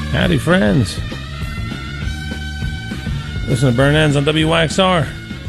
Howdy, friends. Listen to Burn Ends on WYXR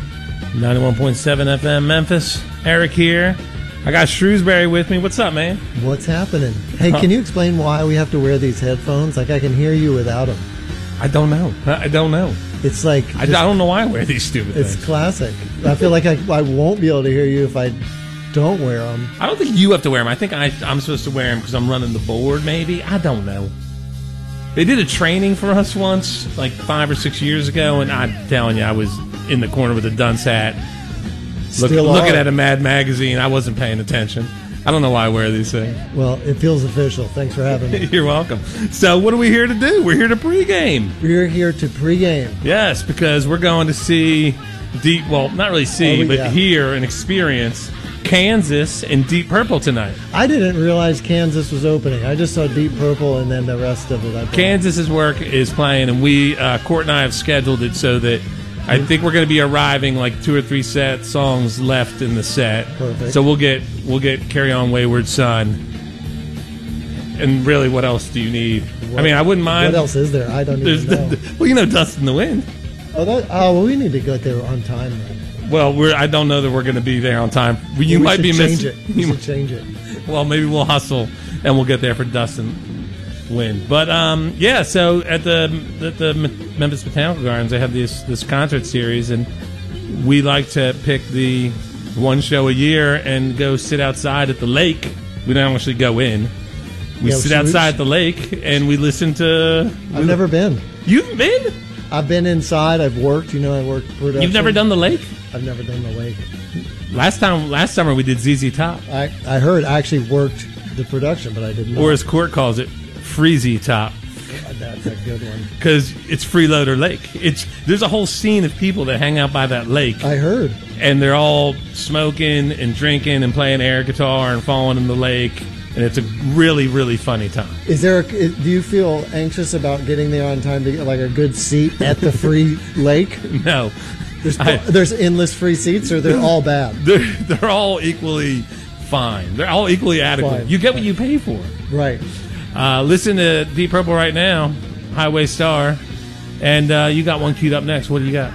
91.7 FM Memphis. Eric here. I got Shrewsbury with me. What's up, man? What's happening? Hey, can you explain why we have to wear these headphones? Like, I can hear you without them. I don't know. It's like... I don't know why I wear these stupid things. It's classic. I feel like I won't be able to hear you if I don't wear them. I don't think you have to wear them. I think I'm supposed to wear them because I'm running the board, maybe. I don't know. They did a training for us once, like 5 or 6 years ago, and I'm telling you, I was in the corner with a dunce hat, looking at a Mad magazine. I wasn't paying attention. I don't know why I wear these things. Well, it feels official. Thanks for having me. You're welcome. So what are we here to do? We're here to pregame. We're here to pregame. Yes, because we're going to see not really see, but hear and experience Kansas and Deep Purple tonight. I didn't realize Kansas was opening. I just saw Deep Purple and then the rest of it. Kansas's work is playing, and Court and I have scheduled it so that I think we're going to be arriving like 2 or 3 songs left in the set. Perfect. So we'll get Carry On Wayward Son. And really, what else do you need? I wouldn't mind. What else is there? I don't even know. Well, Dust in the Wind. Well, we need to get there on time then. Well, I don't know that we're going to be there on time. You might be missing. We should change it. Well, maybe we'll hustle and we'll get there for Dust and Wind. But so at the Memphis Botanical Gardens, they have this concert series, and we like to pick the one show a year and go sit outside at the lake. We don't actually go in. We sit outside the lake and we listen to. I've never been. You've been? I've been inside. I've worked. I worked production. You've never done the lake? I've never done the lake. Last summer we did ZZ Top. I heard. I actually worked the production, but I didn't know. Or as Court calls it, Freezy Top. That's a good one. Because it's Freeloader Lake. There's a whole scene of people that hang out by that lake. I heard. And they're all smoking and drinking and playing air guitar and falling in the lake. And it's a really, really funny time. Do you feel anxious about getting there on time to get like a good seat at the free lake? No. There's endless free seats, or they're all bad? They're all equally fine. They're all equally adequate. You get what you pay for. Right. Listen to Deep Purple right now, Highway Star, and you got one queued up next. What do you got?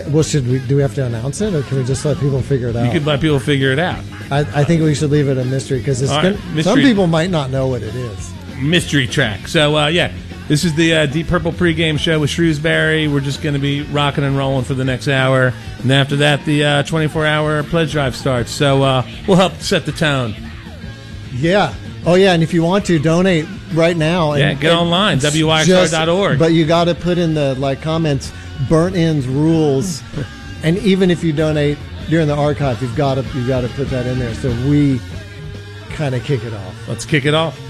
Do we have to announce it, or can we just let people figure it out? You could let people figure it out. I think we should leave it a mystery, because some people might not know what it is. Mystery track. So, this is the Deep Purple pregame show with Shrewsbury. We're just going to be rocking and rolling for the next hour. And after that, the 24-hour pledge drive starts. So we'll help set the tone. Yeah. Oh, yeah, and if you want to, donate right now. Get online, WYXR.org. But you got to put in the comments, Burnt Ends rules. And even if you donate during the archive, you've got to put that in there so we kind of kick it off. Let's kick it off.